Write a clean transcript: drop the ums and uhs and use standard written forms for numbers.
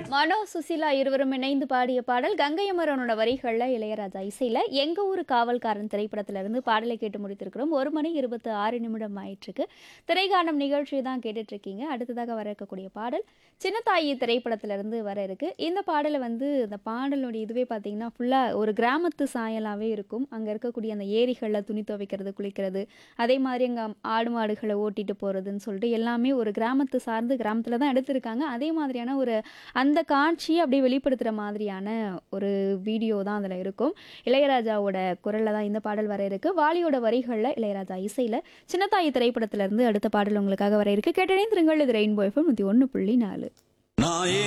மனோ சுசிலா இருவரும் இணைந்து பாடிய பாடல் கங்கை அமரனோட வரிகள்ல இளையராஜா இசையில எங்க ஊரு காவல்காரன் திரைப்படத்துல இருந்து பாடலை கேட்டு முடித்திருக்கிறோம். 1 மணி 26 நிமிடம் ஆயிட்டிருக்கு. திரைகாணும் நிகழ்ச்சி தான் கேட்டுட்டு இருக்கீங்க. அடுத்ததாக வர இருக்கக்கூடிய பாடல் சின்னத்தாயி திரைப்படத்துல இருந்து வர இருக்கு. இந்த பாடலை இந்த பாடலுடைய இதுவே பார்த்தீங்கன்னா ஃபுல்லா ஒரு கிராமத்து சாயலாவே இருக்கும். அங்க இருக்கக்கூடிய அந்த ஏரிகளில் துணி துவைக்கிறது, குளிக்கிறது, அதே மாதிரி அங்கே ஆடு மாடுகளை ஓட்டிட்டு போறதுன்னு சொல்லிட்டு எல்லாமே ஒரு கிராமத்து சார்ந்து கிராமத்துல தான் எடுத்திருக்காங்க. அதே மாதிரியான ஒரு அந்த காட்சியை அப்படியே வெளிப்படுத்துகிற மாதிரியான ஒரு வீடியோ தான் அதில் இருக்கும். இளையராஜாவோட குரலில் தான் இந்த பாடல் வர இருக்கு. வாலியோட வரிகளில் இளையராஜா இசையில் சின்னத்தாயி திரைப்படத்திலிருந்து அடுத்த பாடல் உங்களுக்காக வர இருக்கு. கேட்டறிந்திருங்கள். இது ரெயின்போ எஃப்எம் 101.4.